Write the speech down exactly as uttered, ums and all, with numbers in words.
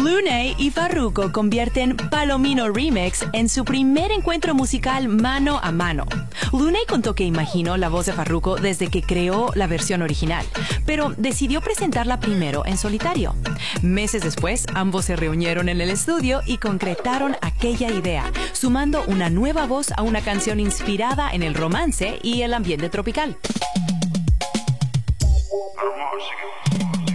Blueney y Farruko convierten Palomino Remix en su primer encuentro musical mano a mano. Blueney contó que imaginó la voz de Farruko desde que creó la versión original, pero decidió presentarla primero en solitario. Meses después, ambos se reunieron en el estudio y concretaron aquella idea, sumando una nueva voz a una canción inspirada en el romance y el ambiente tropical. Música